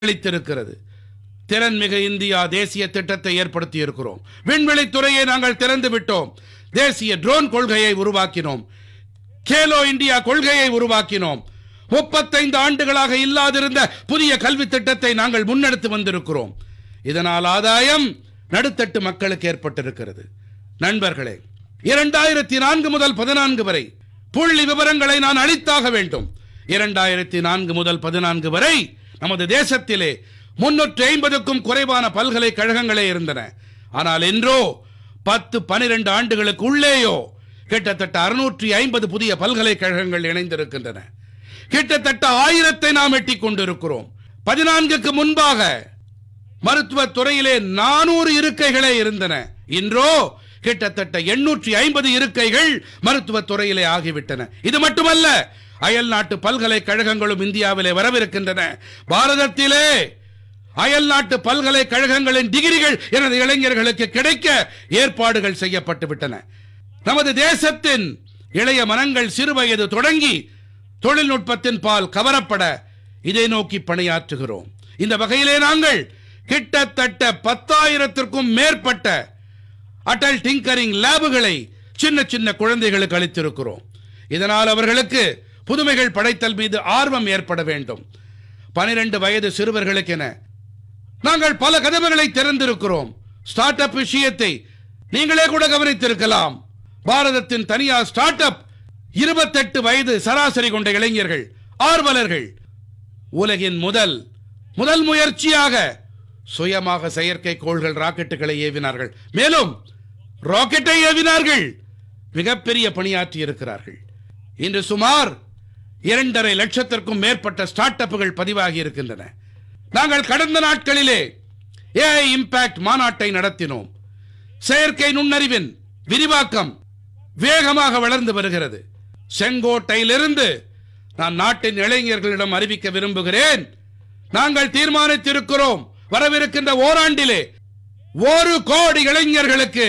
அளித்திருக்கிறது. திறன்மிகு இந்தியா தேசிய திட்டத்தை ஏற்படுத்தி இருக்கிறோம். விண்வெளி துறையை நாங்கள் திறந்து விட்டோம். தேசிய ட்ரோன் கொள்கையை உருவாக்கினோம். கேலோ இந்தியா கொள்கையை உருவாக்கினோம். 35 ஆண்டுகளாக இல்லாதிருந்த புதிய கல்வி திட்டத்தை நாங்கள் முன்னெடுத்து வந்திருக்கிறோம். இதனால் ஆதாயம் நடுத்தட்டு மக்களுக்கு ஏற்பட்டிருக்கிறது. நண்பர்களே, 2004 முதல் 14 வரை புள்ளி விவரங்களை நான் அளித்தாக வேண்டும். 2004 முதல் 14 வரை நமது தேசத்திலே 350க்கும் குறைவான பல்கலைக்கழகங்களே இருந்தன. ஆனால் இன்றோ 10-12 ஆண்டுகளுக்கு உள்ளேயோ கிட்டத்தட்ட 650 புதிய பல்கலைக்கழகங்கள் இணைந்திருக்கின்றன. கிட்டத்தட்ட 1000-ஐ நாம் எட்டிக் கொண்டிருக்கிறோம். 14க்கு முன்பாக மருத்துவத் துறையிலே 400 இருக்கைகளே இருந்தன. இன்றோ கிட்டத்தட்ட 850 இருக்கைகள் மருத்துவத் துறையிலே ஆகிவிட்டன. இது மட்டுமல்ல, அயல் நாட்டு பல்கலைக்கழகங்களும் இந்தியாவிலே வரவிருக்கின்றன. பாரதத்திலே அயல் நாட்டு பல்கலைக்கழகங்களின் டிகிரிகள் எனது இளைஞர்களுக்கு கிடைக்க ஏற்பாடுகள் செய்யப்பட்டு விட்டன. நமது தேசத்தின் இளைய மனங்கள் சிறுவயது தொடங்கி தொழில்நுட்பத்தின் பால் கவரப்பட இதை நோக்கி பணியாற்றுகிறோம். இந்த வகையிலே நாங்கள் கிட்டத்தட்ட 10,000த்திற்கும் மேற்பட்ட அடல் டிங்கரிங் லேபுகளை சின்ன சின்ன குழந்தைகளுக்கு அளித்திருக்கிறோம். இதனால் அவர்களுக்கு புதுமைகள் படைத்தல் மீது ஆர்வம் ஏற்பட வேண்டும். 12 வயது சிறுவர்களுக்கென நாங்கள் பல கதவுகளை திறந்திருக்கிறோம். ஸ்டார்ட் அப் விஷயத்தை நீங்களே கூட கவனித்திருக்கலாம். பாரதத்தின் தனியார் ஸ்டார்ட் அப் 28 வயது சராசரி கொண்ட இளைஞர்கள், ஆர்வலர்கள் உலகின் முதல் முயற்சியாக சுயமாக செயற்கைக்கோள்கள் ராக்கெட்டுகளை ஏவினார்கள். மேலும் ராக்கெட்டை ஏவினார்கள். மிகப்பெரிய பணியாற்றி இருக்கிறார்கள். இன்று சுமார் 2.5 லட்சத்திற்கும் மேற்பட்ட ஸ்டார்ட் அப்புகள் பதிவாகி இருக்கின்றன. நாங்கள் கடந்த நாட்களிலே AI இம்பாக்ட் மாநாட்டை நடத்தினோம். செயற்கை நுண்ணறிவின் விரிவாக்கம் வேகமாக வளர்ந்து வருகிறது. செங்கோட்டையிலிருந்து நான் நாட்டின் இளைஞர்களிடம் அறிவிக்க விரும்புகிறேன். நாங்கள் தீர்மானித்திருக்கிறோம், வரவிருக்கின்ற ஓராண்டிலே 1 கோடி இளைஞர்களுக்கு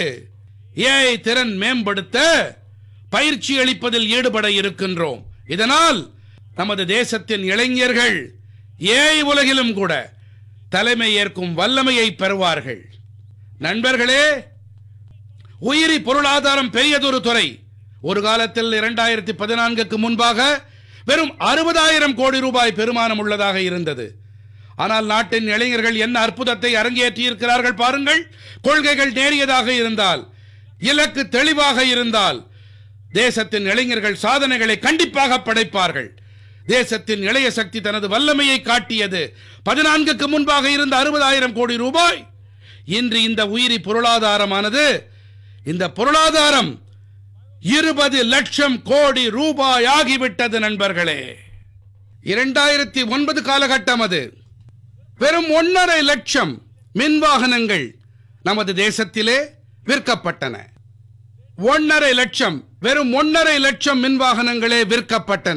AI திறன் மேம்படுத்த பயிற்சி அளிப்பதில் ஈடுபட இருக்கின்றோம். இதனால் நமது தேசத்தின் இளைஞர்கள் AI உலகிலும் கூட தலைமை ஏற்கும் வல்லமையை பெறுவார்கள். நண்பர்களே, உயிரி பொருளாதாரம் பெரியதொரு துறை. ஒரு காலத்தில் 2014க்கு முன்பாக வெறும் 60,000 கோடி ரூபாய் பெருமானம் உள்ளதாக இருந்தது. ஆனால் நாட்டின் இளைஞர்கள் என்ன அற்புதத்தை அரங்கேற்றி இருக்கிறார்கள் பாருங்கள். கொள்கைகள் நேரியதாக இருந்தால், இலக்கு தெளிவாக இருந்தால், தேசத்தின் இளைஞர்கள் சாதனைகளை கண்டிப்பாக படைப்பார்கள். தேசத்தின் இளைய சக்தி தனது வல்லமையை காட்டியது. 14க்கு முன்பாக இருந்த 60,000 கோடி ரூபாய் இன்று இந்த உயிரி பொருளாதாரமானது, இந்த பொருளாதாரம் 20 லட்சம் கோடி ரூபாய் ஆகிவிட்டது. நண்பர்களே, 2009 காலகட்டம் அது. வெறும் 1.5 லட்சம் மின்வாகனங்கள் நமது தேசத்திலே விற்கப்பட்டன. 1.5 லட்சம், வெறும் 1.5 லட்சம் மின்வாகனங்களே விற்கப்பட்டன.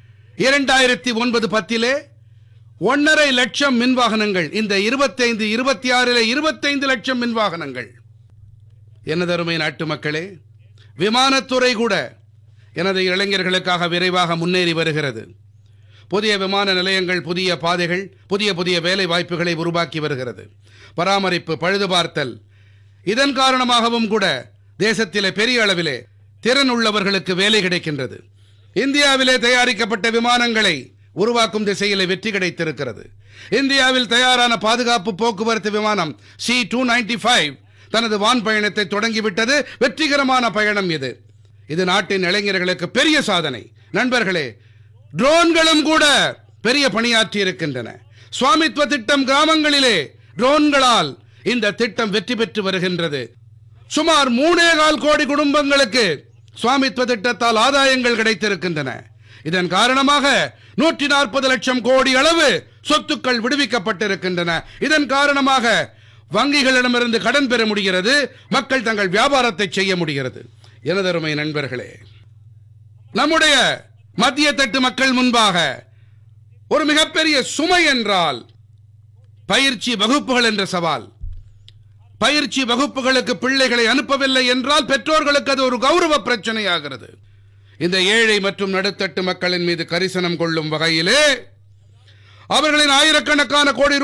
2009-10 1.5 லட்சம் மின்வாகனங்கள். இந்த 25-26 25 லட்சம் மின்வாகனங்கள். எனதருமை நாட்டு மக்களே, விமானத்துறை கூட எனது இளைஞர்களுக்காக விரைவாக முன்னேறி வருகிறது. புதிய விமான நிலையங்கள், புதிய பாதைகள், புதிய வேலை வாய்ப்புகளை உருவாக்கி வருகிறது. பராமரிப்பு, பழுதுபார்த்தல், இதன் காரணமாகவும் கூட தேசத்திலே பெரிய அளவிலே திறன் உள்ளவர்களுக்கு வேலை கிடைக்கின்றது. இந்தியாவிலே தயாரிக்கப்பட்ட விமானங்களை உருவாக்கும் திசையிலே வெற்றி கிடைத்திருக்கிறது. இந்தியாவில் தயாரான பாதுகாப்பு போக்குவரத்து விமானம் C-295 தனது வான் பயணத்தை தொடங்கிவிட்டது. வெற்றிகரமான பயணம் இது. இது நாட்டின் இளைஞர்களுக்கு பெரிய சாதனை. நண்பர்களே, ட்ரோன்களும் கூட பெரிய பணியாற்றி இருக்கின்றன. சுவாமித்வ திட்டம் கிராமங்களிலே ட்ரோன்களால் இந்த திட்டம் வெற்றி பெற்று வருகின்றது. சுமார் 3.25 கோடி குடும்பங்களுக்கு சுவாமித்வ திட்டத்தால் ஆதாயங்கள் கிடைத்திருக்கின்றன. இதன் காரணமாக 140 லட்சம் கோடி அளவு சொத்துக்கள் விடுவிக்கப்பட்டிருக்கின்றன. இதன் காரணமாக வங்கிகளிடமிருந்து கடன் பெற முடிகிறது. மக்கள் தங்கள் வியாபாரத்தை செய்ய முடிகிறது. எனதருமை நண்பர்களே, நம்முடைய மத்திய தட்டு மக்கள் முன்பாக ஒரு மிகப்பெரிய சுமை என்றால் பயிற்சி வகுப்புகள் என்ற சவால். பயிற்சி வகுப்புகளுக்கு பிள்ளைகளை அனுப்பவில்லை என்றால் பெற்றோர்களுக்கு அது ஒரு கௌரவ பிரச்சனையாகிறது. இந்த ஏழை மற்றும் நடுத்தட்டு மக்களின் மீது கரிசனம் கொள்ளும் வகையிலே அவர்களின் ஆயிரக்கணக்கான கோடி